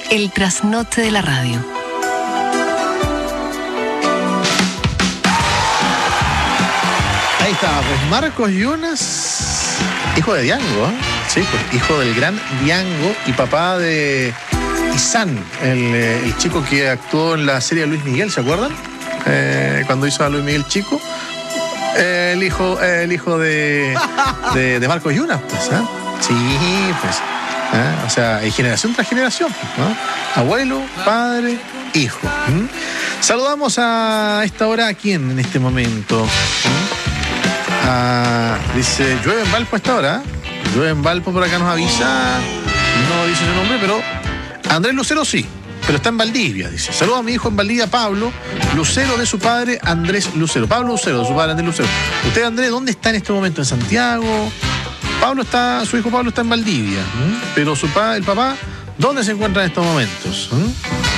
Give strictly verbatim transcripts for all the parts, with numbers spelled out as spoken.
El trasnoche de la radio. Ahí está, pues Marcos Yunas, hijo de Diango, ¿eh? Sí, pues hijo del gran Diango y papá de Izan, el, el chico que actuó en la serie de Luis Miguel, ¿se acuerdan? Eh, cuando hizo a Luis Miguel chico. Eh, el hijo, eh, el hijo de, de, de Marcos Yunas, pues, ¿eh? Sí, pues. ¿eh? O sea, hay generación tras generación, ¿no? Abuelo, padre, hijo. ¿Mm? Saludamos a esta hora a quién en este momento. ¿Mm? Ah, dice, llueve en Valpo a esta hora. Llueve en Valpo, por acá nos avisa. No dice su nombre, pero Andrés Lucero sí, pero está en Valdivia, dice. Saludos a mi hijo en Valdivia, Pablo Lucero, de su padre Andrés Lucero. Pablo Lucero, de su padre Andrés Lucero. Usted, Andrés, ¿dónde está en este momento? ¿En Santiago? Pablo está, su hijo Pablo está en Valdivia, ¿m? Pero su pa, el papá, ¿dónde se encuentra en estos momentos? ¿M?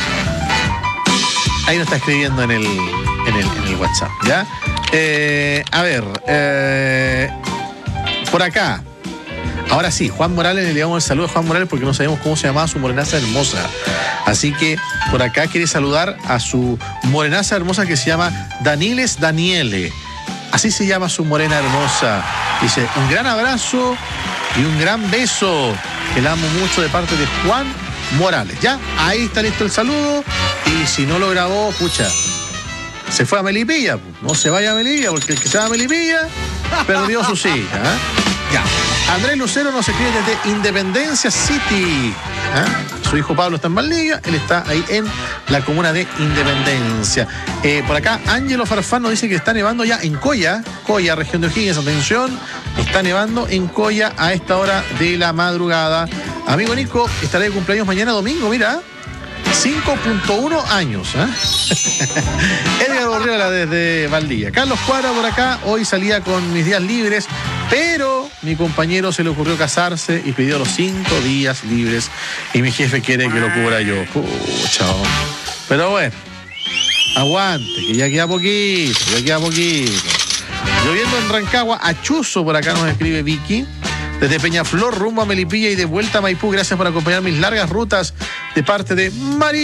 Ahí nos está escribiendo en el, en el, en el WhatsApp, ¿ya? Eh, a ver, eh, por acá. Ahora sí, Juan Morales, le damos el saludo a Juan Morales porque no sabemos cómo se llamaba su morenaza hermosa. Así que por acá quiere saludar a su morenaza hermosa que se llama Daniles Daniele. Así se llama su morena hermosa. Dice, un gran abrazo y un gran beso, que la amo mucho, de parte de Juan Morales. Ya, ahí está listo el saludo. Y si no lo grabó, pucha, se fue a Melipilla. No se vaya a Melipilla, porque el que se va a Melipilla perdió su silla. ¿eh? Ya. Andrés Lucero nos escribe desde Independencia City. ¿eh? Su hijo Pablo está en Valdivia, él está ahí en la comuna de Independencia. Eh, por acá, Ángelo Farfán nos dice que está nevando ya en Coya, Coya, región de O'Higgins, atención, está nevando en Coya a esta hora de la madrugada. Amigo Nico, estará de cumpleaños mañana domingo, mira, cinco punto uno años. ¿eh? Edgar Borriola desde Valdivia. Carlos Cuadra por acá, hoy salía con mis días libres, pero mi compañero se le ocurrió casarse y pidió los cinco días libres y mi jefe quiere que lo cubra yo. Pucha, pero bueno, aguante, que ya queda poquito, ya queda poquito. Lloviendo en Rancagua, Achuzo por acá nos escribe Vicky. Desde Peñaflor, rumbo a Melipilla y de vuelta a Maipú. Gracias por acompañar mis largas rutas de parte de María.